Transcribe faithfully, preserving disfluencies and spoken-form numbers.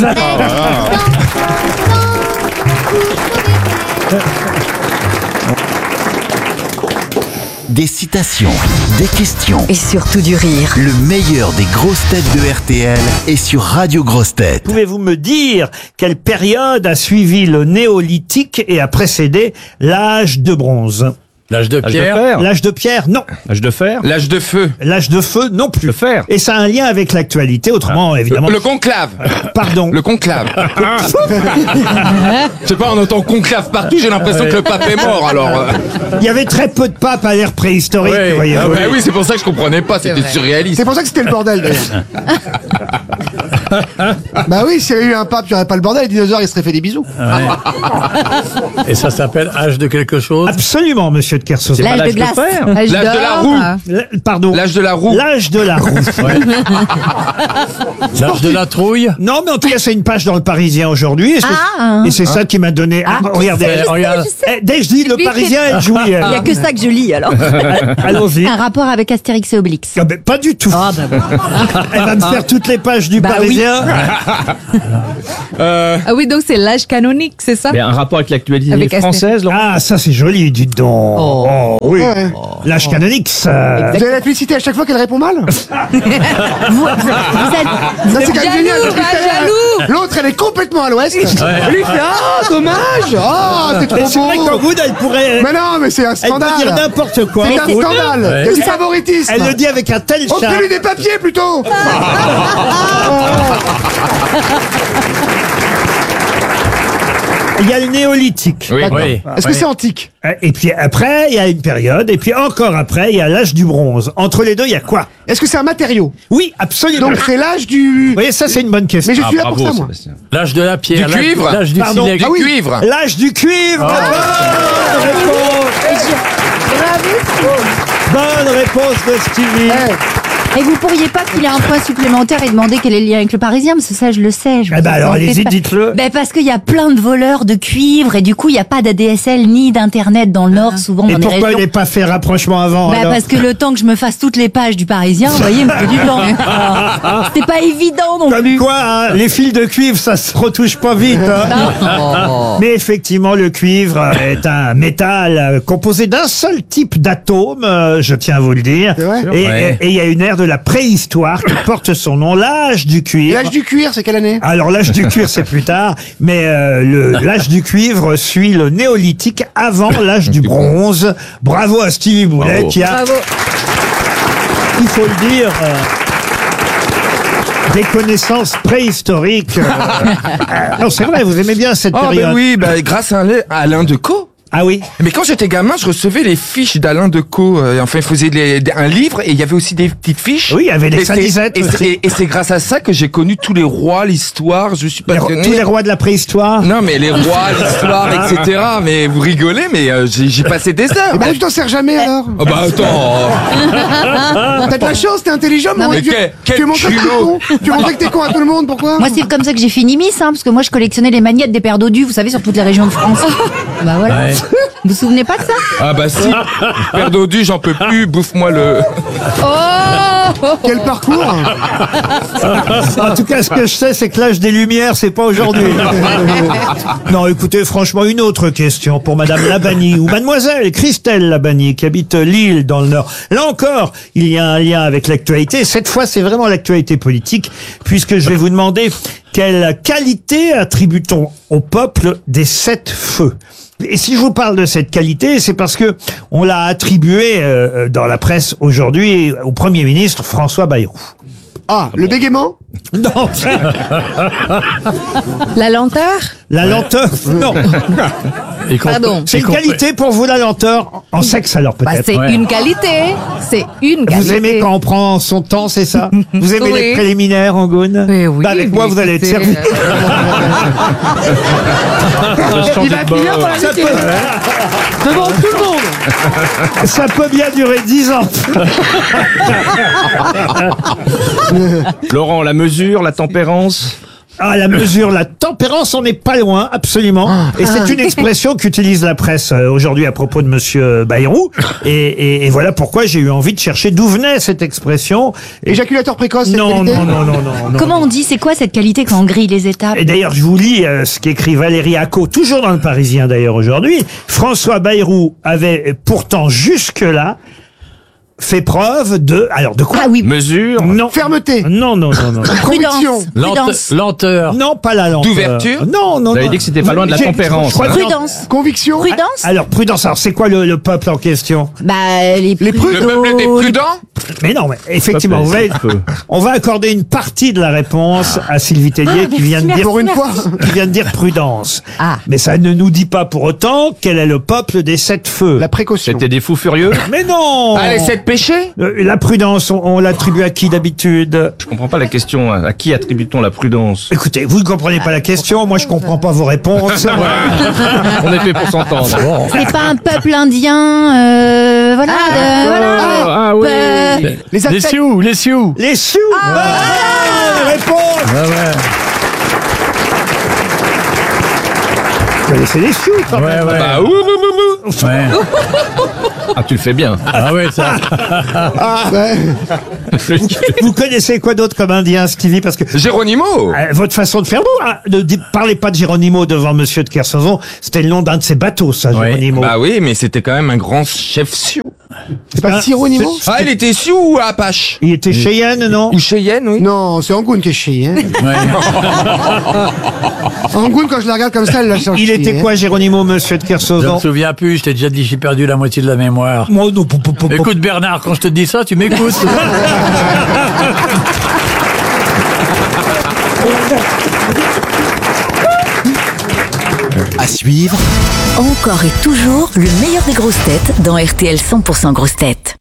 Des citations, des questions et surtout du rire. Le meilleur des grosses têtes de R T L est sur Radio Grosses Têtes. Pouvez-vous me dire quelle période a suivi le néolithique et a précédé l'âge de bronze? L'âge de pierre. L'âge de pierre, non. L'âge de fer. L'âge de feu. L'âge de feu, non plus. Le fer. Et ça a un lien avec l'actualité, autrement, évidemment. Le conclave. Pardon. Le conclave. Je sais pas, on entend conclave partout, j'ai l'impression que le pape est mort, alors... euh. Il y avait très peu de papes à l'ère préhistorique, Ouais. voyez-vous. Ah ouais, oui, c'est pour ça que je comprenais pas, c'était surréaliste. C'est pour ça que c'était le bordel, d'ailleurs. Bah oui, s'il y avait eu un pape, il n'y aurait pas le bordel, les dinosaures, ils se seraient fait des bisous. Et ça s'appelle âge de quelque chose. Absolument, monsieur de Kersauzon. L'âge de l'âge de glace. fer. L'âge L'âge de la d'or. roue. L- Pardon. L'âge de la roue. L'âge de la roue. L'âge de la trouille. Non, mais en tout cas, c'est une page dans le Parisien aujourd'hui. Et c'est, Ah. et c'est ça qui m'a donné... Ah, regardez. Eh, regarde. Eh, dès que je dis le Oui, Parisien, elle jouit. Il n'y a que ça que je lis alors. Allons-y. Un rapport avec Astérix et Obélix. Ah ben, pas du tout. Ah bah bon. Elle va me faire toutes les pages du Bah Parisien. Euh, Ah oui, donc c'est l'âge canonique, c'est ça? Mais un rapport avec l'actualité Avec française, Laurent. Ah, ça c'est joli, dites donc. Oh. oui. Ouais. L'âge canonique, ça. Vous allez la féliciter à chaque fois qu'elle répond mal? Vous, vous êtes- Ça, c'est quand même Jaloux, génial. pas parce que c'est- jaloux. L'autre, elle est complètement à l'ouest. Et lui, il fait ah, dommage. Ah, c'est trop Mais c'est vrai qu'en beau. Goud, elle pourrait. Mais non, mais c'est un Elle peut dire scandale. n'importe quoi. C'est un c'est- scandale. Il y a du favoritisme. Elle le dit avec un tel charme. Offrez-lui des papiers plutôt. Il y a le néolithique. oui. Oui. Est-ce que c'est antique? Et puis après, il y a une période. Et puis encore après, il y a l'âge du bronze. Entre les deux, il y a quoi? Est-ce que c'est un matériau? Oui, absolument. Donc c'est l'âge du... Vous voyez, ça c'est une bonne question. Mais je suis là bravo, pour ça, moi. Sébastien. L'âge de la pierre. Du l'âge- cuivre. L'âge du Pardon. silex. Du Ah oui. cuivre. L'âge du cuivre. Bonne réponse. Bonne réponse de Stevie. Eh, Et vous pourriez pas filer un point supplémentaire et demander quel est le lien avec le Parisien, parce que ça je le sais. Je Eh vous ben alors, en faites allez-y, pas. dites-le. Ben parce qu'il y a plein de voleurs de cuivre et du coup il n'y a pas d'A D S L ni d'internet dans le Nord souvent Et dans les pourquoi il régions. n'est pas fait rapprochement avant Bah alors parce que le temps que je me fasse toutes les pages du Parisien, vous voyez, il me faut du temps. Alors, C'était pas évident non Comme plus. quoi, hein, les fils de cuivre, ça se retouche pas vite. hein. Mais effectivement, le cuivre est un métal euh, composé d'un seul type d'atome, euh, je tiens à vous le dire. C'est vrai Et Ouais. et il y a une ère de la préhistoire qui porte son nom, l'âge du cuivre. L'âge du cuir, c'est quelle année? Alors l'âge du cuivre c'est plus tard, mais euh, le- l'âge du cuivre suit le néolithique avant l'âge du bronze. Bravo à Stevie Boulet Bravo. qui a, Bravo. il faut le dire, euh, des connaissances préhistoriques. Euh, euh, non, c'est vrai, vous aimez bien cette Ah période. ben oui, bah, grâce à Alain- à Alain Decaux. Ah oui. Mais quand j'étais gamin, je recevais les fiches d'Alain Decaux. Euh, enfin, il faisait les- des- un livre et il y avait aussi des petites fiches. Oui, il y avait les Et c'est- salisettes Et aussi. c'est- et c'est grâce à ça que j'ai connu tous les rois, l'histoire. Je suis Les ro- passionné. tous les rois de la préhistoire. Non, mais les rois, l'histoire, et cetera. Mais vous rigolez, mais euh, j'ai j'ai passé des heures. Eh ben, tu t'en sers jamais alors. Oh bah attends. T'as de la chance, t'es intelligent, mais, mais tu, quel- tu quel montres que t'es culot. con. Tu montres que t'es con à tout le monde, pourquoi? Moi c'est comme ça que j'ai fini Miss, hein, parce que moi je collectionnais les magnettes des paires d'odus, vous savez, sur toutes les régions de France. Bah voilà. Ouais. Vous vous souvenez pas de ça? Ah bah si. Père Dodu, j'en peux plus. Bouffe-moi le. Oh. Quel parcours. En tout cas, ce que je sais, c'est que l'âge des Lumières, c'est pas aujourd'hui. Non, écoutez, franchement, une autre question pour Madame Labani ou Mademoiselle Christelle Labani qui habite Lille dans le Nord. Là encore, il y a un lien avec l'actualité. Cette fois, c'est vraiment l'actualité politique, puisque je vais vous demander quelle qualité attribue-t-on au peuple des sept feux. Et si je vous parle de cette qualité, c'est parce que on l'a attribué euh, dans la presse aujourd'hui au Premier ministre François Bayrou. Ah, le bégaiement? Non, La lenteur? la lenteur, non. Et qu'on- Pardon. C'est et une qu'on- qualité pour vous, la lenteur en sexe alors Bah, peut-être. c'est Ouais. une qualité. C'est une qualité. Vous aimez quand on prend son temps, c'est ça? Vous aimez Oui. les préliminaires, Angoune? Eh oui, Bah, avec moi, vous allez être écoutez, servi. Il va finir par la Ça niquer. peut, Devant tout le monde. ça peut bien durer dix ans. Laurent, la mesure, la tempérance. Ah, la mesure, la tempérance, on n'est pas loin, absolument. Et c'est une expression qu'utilise la presse euh, aujourd'hui à propos de Monsieur Bayrou. Et, et, et voilà pourquoi j'ai eu envie de chercher d'où venait cette expression. Et Éjaculateur précoce, c'est non, qualité non, non, non, non, non. Comment on dit, c'est quoi cette qualité quand on grille les étapes? Et d'ailleurs, je vous lis euh, ce qu'écrit Valérie Acco, toujours dans le Parisien d'ailleurs aujourd'hui. François Bayrou avait pourtant jusque-là fait preuve de... Alors, de quoi? Ah oui, Mesure. Non. Fermeté. Non, non, non, non. Conviction. prudence, Lente- prudence, lenteur. Non, pas la lenteur. D'ouverture. Non, non, Vous avez non. dit que c'était pas loin de la J'ai- tempérance. je crois que- prudence, Conviction. prudence. Alors, prudence. Alors, c'est quoi le, le peuple en question? Bah, les, Les prudes. Le peuple était prudent. Mais non, mais effectivement, vous voyez, on va accorder une partie de la réponse à Sylvie Tellier qui vient de dire Pour une fois. qui vient de dire prudence. Ah. Mais ça ne nous dit pas pour autant quel est le peuple des sept feux. La précaution. C'était des fous furieux. Mais non. Ah, les sept péchés. Euh, La prudence, on, on l'attribue à qui d'habitude? Je comprends pas la question. À qui attribue-t-on la prudence? Écoutez, vous ne comprenez pas la question, moi je comprends pas vos réponses. On est fait pour s'entendre. Bon. C'est pas un peuple indien, euh, voilà, euh, voilà. Ah oui. Euh, Les Les Aztèques. Sioux, les Sioux. Les Sioux. Ah, réponse. Ah ouais. Vous connaissez les Sioux quand Ouais, même. ouais. Bah, ouh, ouh, ouh, ouh. Ouais. Ah, tu le fais bien. Ah ouais, ça. Ouais. Vous connaissez quoi d'autre comme indien, Stevie? Parce que Géronimo. Euh, votre façon de faire, vous, hein, ne di- parlez pas de Géronimo devant Monsieur de Kersauzon. C'était le nom d'un de ses bateaux, ça, Oui. Géronimo. Bah oui, mais c'était quand même un grand chef Sioux. C'est pas Sironimo? Ah, il était Sioux ou Apache? Il était Cheyenne, non? Ou Cheyenne, oui. Non, c'est Angoun qui est chier. Hein. Ouais. Angoun, quand je la regarde comme ça, elle la change. Il était quoi, Géronimo, Monsieur de Je me Kersauzon? souviens plus, je t'ai déjà dit, j'ai perdu la moitié de la mémoire. Moi, non, pou- pou- pou- pou- Écoute Bernard, quand je te dis ça, tu m'écoutes. À suivre, Encore et toujours le meilleur des grosses têtes dans R T L cent pour cent grosses têtes.